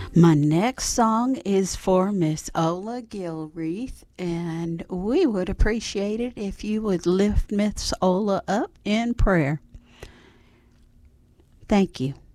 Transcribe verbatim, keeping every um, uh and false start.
My next song is for Miss Ola Gilreath, and we would appreciate it if you would lift Miss Ola up in prayer. Thank you.